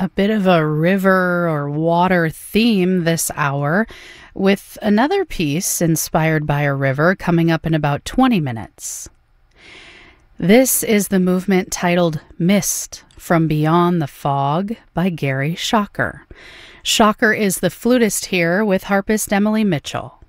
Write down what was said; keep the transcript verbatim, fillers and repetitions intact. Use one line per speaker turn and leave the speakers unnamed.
a bit of a river or water theme this hour with another piece inspired by a river coming up in about twenty minutes. This is the movement titled Mist from Beyond the Fog by Gary Schocker. Schocker is the flutist here with harpist Emily Mitchell.